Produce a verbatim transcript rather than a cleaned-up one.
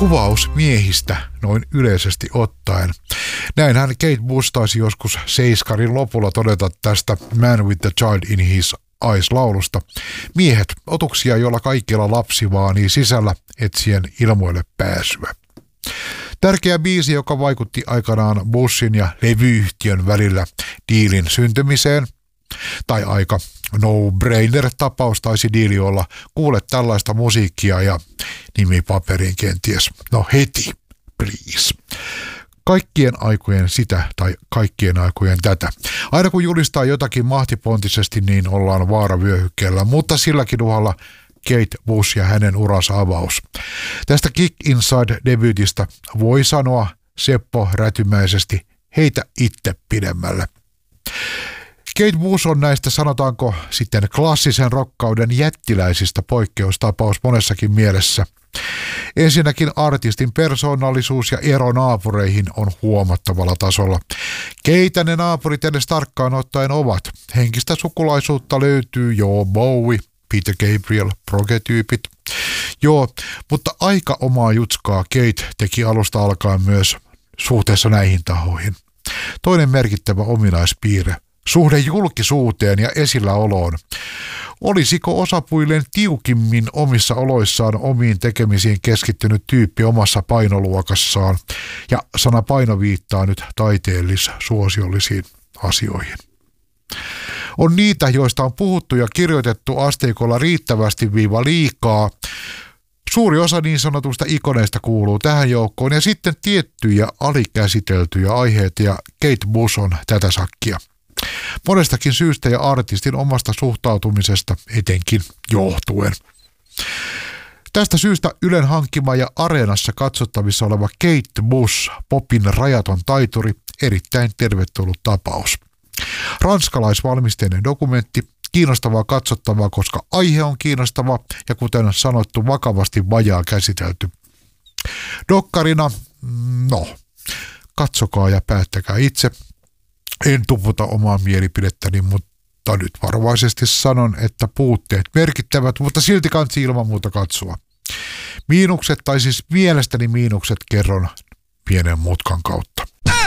kuvaus miehistä noin yleisesti ottaen. Näinhän Kate Bush taisi joskus seiskarin lopulla todeta tästä Man with the Child in His Eyes-laulusta. Miehet, otuksia, joilla kaikilla lapsi vaanii sisällä etsien ilmoille pääsyä. Tärkeä biisi, joka vaikutti aikanaan Bushin ja levyyhtiön välillä diilin syntymiseen. Tai aika no-brainer-tapaus taisi diili olla. Kuule tällaista musiikkia ja nimi paperiin kenties. No heti, please. Kaikkien aikojen sitä tai kaikkien aikojen tätä. Aina kun julistaa jotakin mahtipontisesti, niin ollaan vaaravyöhykkeellä, mutta silläkin uhalla Kate Bush ja hänen uransa avaus. Tästä Kick Inside-debyytistä voi sanoa Seppo rätymäisesti, heitä itse pidemmälle. Kate Bush on näistä, sanotaanko sitten klassisen rokkauden jättiläisistä poikkeustapaus monessakin mielessä. Ensinnäkin artistin persoonallisuus ja ero naapureihin on huomattavalla tasolla. Keitä ne naapurit edes tarkkaan ottaen ovat? Henkistä sukulaisuutta löytyy jo Bowie, Peter Gabriel, progetyypit. Joo, mutta aika omaa jutskaa Kate teki alusta alkaen myös suhteessa näihin tahoihin. Toinen merkittävä ominaispiirre, suhde julkisuuteen ja esilläoloon. Olisiko osapuilleen tiukimmin omissa oloissaan omiin tekemisiin keskittynyt tyyppi omassa painoluokassaan, ja sana paino viittaa nyt taiteellis-suosiollisiin asioihin. On niitä, joista on puhuttu ja kirjoitettu asteikolla riittävästi viiva liikaa. Suuri osa niin sanotusta ikoneista kuuluu tähän joukkoon ja sitten tiettyjä alikäsiteltyjä aiheita, ja Kate Bush on tätä sakkia. Monestakin syystä ja artistin omasta suhtautumisesta etenkin johtuen. Tästä syystä Ylen hankkima ja Areenassa katsottavissa oleva Kate Bush, popin rajaton taituri, erittäin tervetullut tapaus. Ranskalaisvalmisteinen dokumentti, kiinnostavaa katsottavaa, koska aihe on kiinnostava ja kuten sanottu, vakavasti vajaa käsitelty. Dokkarina, no, katsokaa ja päättäkää itse. En tuputa omaa mielipidettäni, mutta nyt varovaisesti sanon, että puutteet merkittävät, mutta silti kansi ilman muuta katsoa. Miinukset, tai siis mielestäni miinukset, kerron pienen mutkan kautta.